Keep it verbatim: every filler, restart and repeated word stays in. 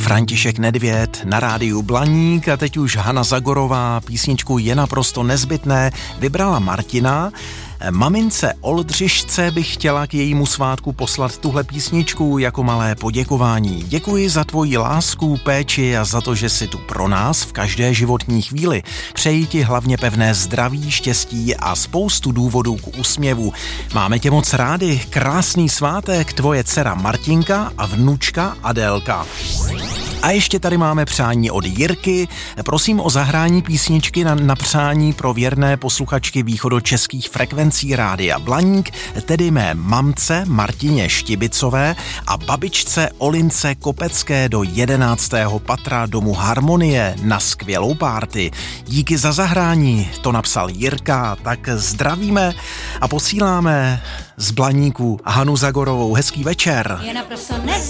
František Nedvěd na rádiu Blaník a teď už Hana Zagorová písničku Je naprosto nezbytné vybrala Martina. Mamince Oldřišce bych chtěla k jejímu svátku poslat tuhle písničku jako malé poděkování. Děkuji za tvoji lásku, péči a za to, že jsi tu pro nás v každé životní chvíli. Přeji ti hlavně pevné zdraví, štěstí a spoustu důvodů k úsměvu. Máme tě moc rádi, krásný svátek, tvoje dcera Martinka a vnučka Adélka. A ještě tady máme přání od Jirky. Prosím o zahrání písničky na, na přání pro věrné posluchačky východočeských frekvencí rádia Blaník, tedy mé mamce Martině Štibicové a babičce Olince Kopecké do jedenáctého patra domu Harmonie na skvělou párty. Díky za zahrání, to napsal Jirka, tak zdravíme a posíláme z Blaníku Hanu Zagorovou. Hezký večer. Je naprosto nez